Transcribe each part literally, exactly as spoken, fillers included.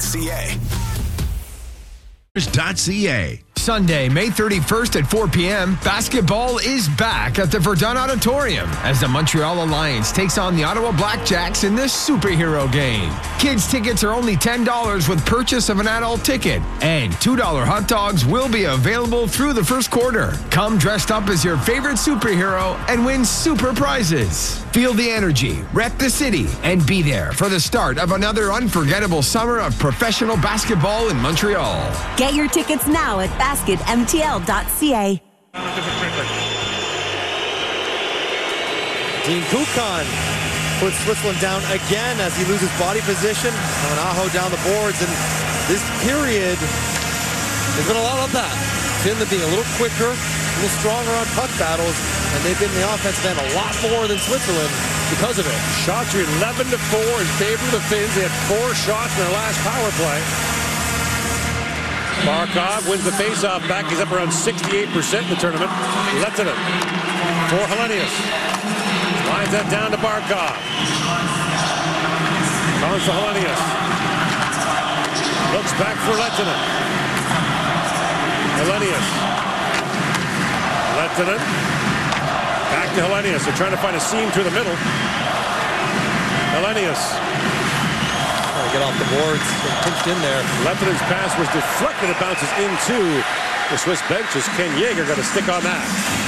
.ca. .ca. Sunday, May thirty-first at four p.m., basketball is back at the Verdun Auditorium as the Montreal Alliance takes on the Ottawa Blackjacks in this superhero game. Kids tickets are only ten dollars with purchase of an adult ticket, and two dollar hot dogs will be available through the first quarter. Come dressed up as your favorite superhero and win super prizes. Feel the energy, rep the city, and be there for the start of another unforgettable summer of professional basketball in Montreal. Get your tickets now at basket m t l dot c a. Dean Kukan puts Switzerland down again as he loses body position. And Aho down the boards, and this period, there's been a lot of that. Finland being a little quicker, a little stronger on puck battles, and they've been in the offensive end a lot more than Switzerland because of it. Shots are eleven to four in favor of the Finns. They had four shots in their last power play. Barkov wins the faceoff back. He's up around sixty-eight percent in the tournament. Lehtinen for Helenius. Lines that down to Barkov. Comes to Helenius. Looks back for Lehtinen. Helenius. Lehtinen. Back to Helenius. They're trying to find a seam through the middle. Helenius. Get off the boards, pinched in there. Lehtinen's pass was deflected. It bounces into the Swiss bench as Ken Yeager got a stick on that.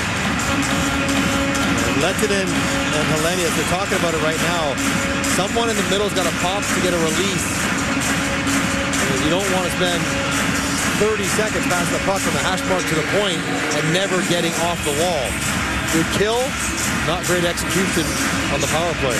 Lehtinen and Helenius, they're talking about it right now. Someone in the middle's got a pop to get a release. You don't want to spend thirty seconds passing the puck from the hash mark to the point and never getting off the wall. Good kill, not great execution on the power play.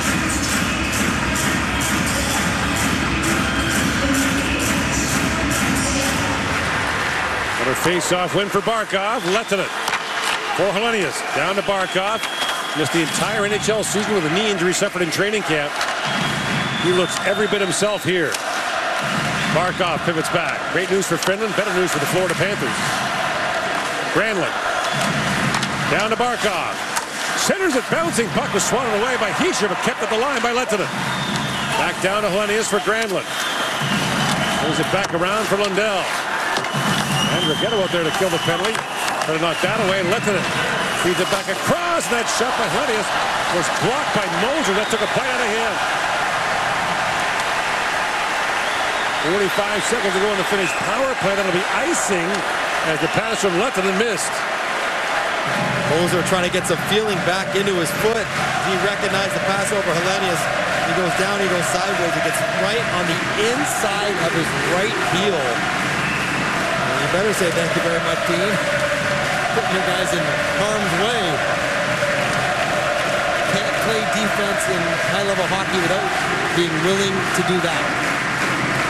Face-off win for Barkov. Lehtinen for Helenius. Down to Barkov. Missed the entire N H L season with a knee injury suffered in training camp. He looks every bit himself here. Barkov pivots back. Great news for Finland. Better news for the Florida Panthers. Granlund. Down to Barkov. Centers it. Bouncing puck was swatted away by Hischier, but kept at the line by Lehtinen. Back down to Helenius for Granlund. Moves it back around for Lundell. And Rigetto out there to kill the penalty. Trying to knock that away. Lehtinen feeds it back across. And that shot by Helenius was blocked by Moser. That took a bite out of him. forty-five seconds to go in the Finnish power play. That'll be icing as the pass from Lehtinen missed. Moser trying to get some feeling back into his foot. He recognized the pass over Helenius. He goes down, he goes sideways. It gets right on the inside of his right heel. You better say thank you very much, Dean. Putting your guys in harm's way. Can't play defense in high-level hockey without being willing to do that.